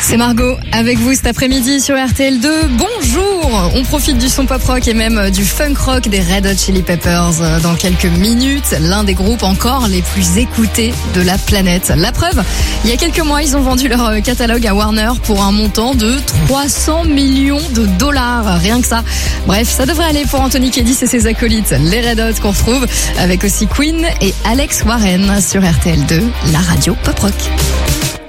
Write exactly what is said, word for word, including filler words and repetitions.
C'est Margot avec vous cet après-midi sur R T L deux. Bonjour, on profite du son pop-rock et même du funk-rock des Red Hot Chili Peppers dans quelques minutes. L'un des groupes encore les plus écoutés de la planète. La preuve, il y a quelques mois, ils ont vendu leur catalogue à Warner pour un montant de trois cents millions de dollars. Rien que ça. Bref, ça devrait aller pour Anthony Kiedis et ses acolytes. Les Red Hot qu'on retrouve avec aussi Queen et Alex Warren sur R T L deux, la radio pop-rock.